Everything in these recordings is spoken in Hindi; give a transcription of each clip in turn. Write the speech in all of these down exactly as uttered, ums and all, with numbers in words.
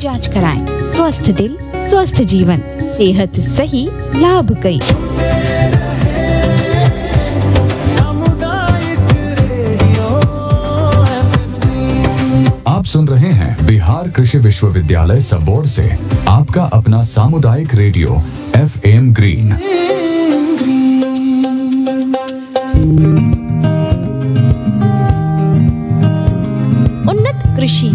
जांच कराएं। स्वस्थ दिल स्वस्थ जीवन, सेहत सही लाभ कई। आप सुन रहे हैं बिहार कृषि विश्वविद्यालय सबोर्ड से आपका अपना सामुदायिक रेडियो एफ एम ग्रीन। उन्नत कृषि।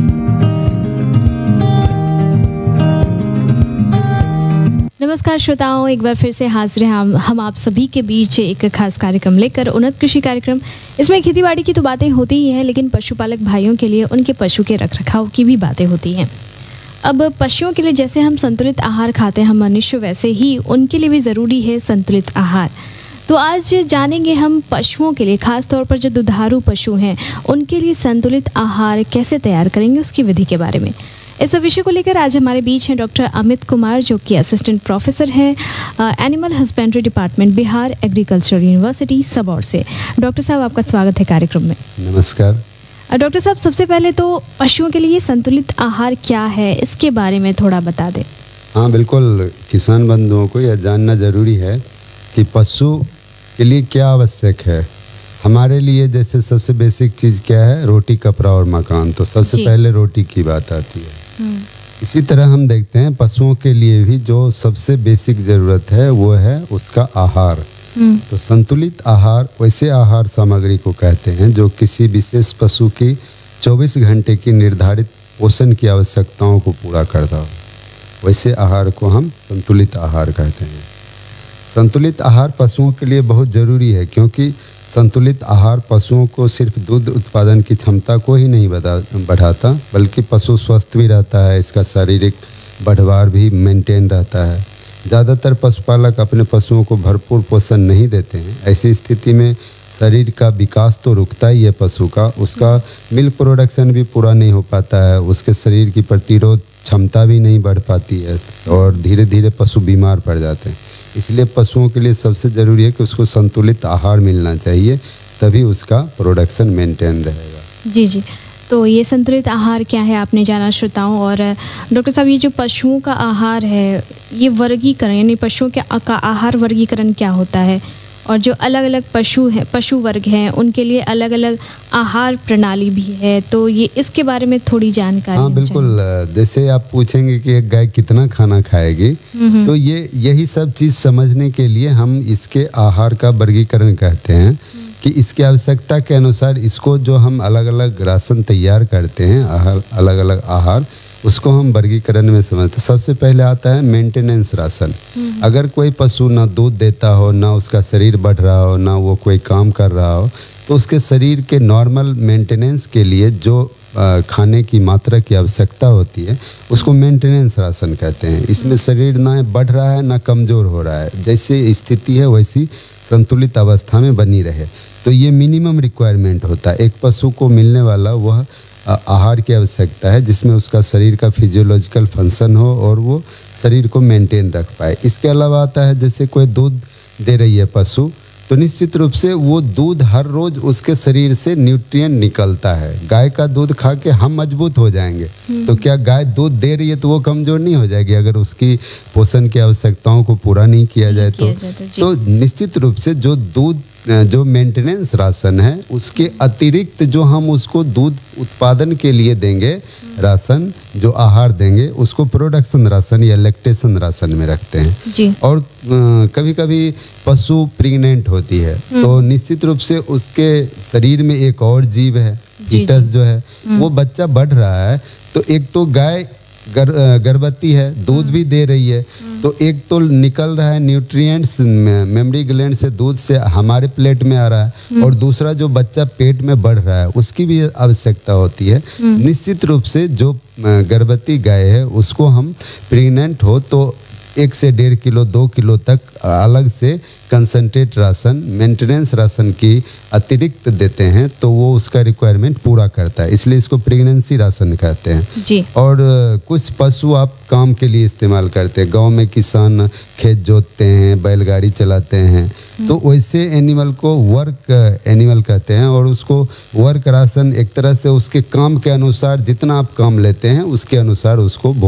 नमस्कार श्रोताओं, एक बार फिर से हाजिर हैं हम हम आप सभी के बीच एक खास कार्यक्रम लेकर, उन्नत कृषि कार्यक्रम। इसमें खेतीबाड़ी की तो बातें होती ही हैं, लेकिन पशुपालक भाइयों के लिए उनके पशु के रखरखाव की भी बातें होती हैं। अब पशुओं के लिए जैसे हम संतुलित आहार खाते हैं हम मनुष्य, वैसे ही उनके लिए भी ज़रूरी है संतुलित आहार। तो आज जानेंगे हम पशुओं के लिए, खास तौर पर जो दुधारू पशु हैं उनके लिए संतुलित आहार कैसे तैयार करेंगे, उसकी विधि के बारे में। इस विषय को लेकर आज हमारे बीच हैं डॉक्टर अमित कुमार, जो कि असिस्टेंट प्रोफेसर हैं animal husbandry department, Bihar agriculture university Sabour से। डॉक्टर साहब, आपका स्वागत है कार्यक्रम में। नमस्कार डॉक्टर साहब, सबसे पहले तो पशुओं के लिए संतुलित आहार क्या है, इसके बारे में थोड़ा बता दें। हाँ बिल्कुल, किसान बंधुओं को यह जानना ज़रूरी है कि पशु के लिए क्या आवश्यक है। हमारे लिए जैसे सबसे बेसिक चीज़ क्या है, रोटी, कपड़ा और मकान। तो सबसे पहले रोटी की बात आती है। इसी तरह हम देखते हैं पशुओं के लिए भी जो सबसे बेसिक ज़रूरत है वो है उसका आहार। तो संतुलित आहार वैसे आहार सामग्री को कहते हैं जो किसी विशेष पशु की चौबीस घंटे की निर्धारित पोषण की आवश्यकताओं को पूरा करता हो, वैसे आहार को हम संतुलित आहार कहते हैं। संतुलित आहार पशुओं के लिए बहुत ज़रूरी है, क्योंकि संतुलित आहार पशुओं को सिर्फ दूध उत्पादन की क्षमता को ही नहीं बढ़ाता, बल्कि पशु स्वस्थ भी रहता है, इसका शारीरिक बढ़वार भी मेंटेन रहता है। ज़्यादातर पशुपालक अपने पशुओं को भरपूर पोषण नहीं देते हैं। ऐसी स्थिति में शरीर का विकास तो रुकता ही है पशु का, उसका मिल्क प्रोडक्शन भी पूरा नहीं हो पाता है, उसके शरीर की प्रतिरोध क्षमता भी नहीं बढ़ पाती है और धीरे धीरे पशु बीमार पड़ जाते हैं। इसलिए पशुओं के लिए सबसे ज़रूरी है कि उसको संतुलित आहार मिलना चाहिए, तभी उसका प्रोडक्शन मेंटेन रहेगा। जी जी, तो ये संतुलित आहार क्या है आपने जाना श्रोताओं। और डॉक्टर साहब, ये जो पशुओं का आहार है, ये वर्गीकरण यानी पशुओं के का आहार वर्गीकरण क्या होता है, और जो अलग अलग पशु हैं, पशु वर्ग हैं, उनके लिए अलग अलग आहार प्रणाली भी है, तो ये इसके बारे में थोड़ी जानकारी। हाँ बिल्कुल, जैसे आप पूछेंगे कि एक गाय कितना खाना खाएगी, तो ये यही सब चीज़ समझने के लिए हम इसके आहार का वर्गीकरण कहते हैं कि इसकी आवश्यकता के अनुसार इसको जो हम अलग अलग राशन तैयार करते हैं, आहार अलग अलग आहार, उसको हम वर्गीकरण में समझते हैं। सबसे पहले आता है मेंटेनेंस राशन। अगर कोई पशु ना दूध देता हो, ना उसका शरीर बढ़ रहा हो, ना वो कोई काम कर रहा हो, तो उसके शरीर के नॉर्मल मेंटेनेंस के लिए जो आ, खाने की मात्रा की आवश्यकता होती है उसको मेंटेनेंस राशन कहते हैं। इसमें शरीर ना बढ़ रहा है ना कमज़ोर हो रहा है, जैसे स्थिति है वैसी संतुलित अवस्था में बनी रहे, तो ये मिनिमम रिक्वायरमेंट होता है। एक पशु को मिलने वाला वह आहार की आवश्यकता है जिसमें उसका शरीर का फिजियोलॉजिकल फंक्शन हो और वो शरीर को मेंटेन रख पाए। इसके अलावा आता है जैसे कोई दूध दे रही है पशु, तो निश्चित रूप से वो दूध हर रोज़ उसके शरीर से न्यूट्रिएंट निकलता है। गाय का दूध खा के हम मजबूत हो जाएंगे, तो क्या गाय दूध दे रही है तो वो कमज़ोर नहीं हो जाएगी अगर उसकी पोषण की आवश्यकताओं को पूरा नहीं किया जाए तो। तो निश्चित रूप से जो दूध जो मेंटेनेंस राशन है उसके अतिरिक्त जो हम उसको दूध उत्पादन के लिए देंगे राशन, जो आहार देंगे, उसको प्रोडक्शन राशन या लैक्टेशन राशन में रखते हैं जी। और कभी कभी पशु प्रेग्नेंट होती है तो निश्चित रूप से उसके शरीर में एक और जीव है, फीटस जो है, वो बच्चा बढ़ रहा है। तो एक तो गाय गर, गर्भवती है, दूध भी दे रही है, तो एक तो निकल रहा है न्यूट्रिएंट्स मेमोरी ग्लैंड से, दूध से हमारे प्लेट में आ रहा है, और दूसरा जो बच्चा पेट में बढ़ रहा है उसकी भी आवश्यकता होती है। निश्चित रूप से जो गर्भवती गाय है उसको हम प्रेग्नेंट हो तो एक से डेढ़ किलो दो किलो तक अलग से कंसंट्रेट राशन, मेंटेनेंस राशन की अतिरिक्त देते हैं, तो वो उसका रिक्वायरमेंट पूरा करता है, इसलिए इसको प्रेगनेंसी राशन कहते हैं जी। और कुछ पशु आप काम के लिए इस्तेमाल करते हैं, गांव में किसान खेत जोतते हैं, बैलगाड़ी चलाते हैं, तो वैसे एनिमल को वर्क एनिमल कहते हैं, और उसको वर्क राशन एक तरह से उसके काम के अनुसार जितना आप काम लेते हैं उसके अनुसार उसको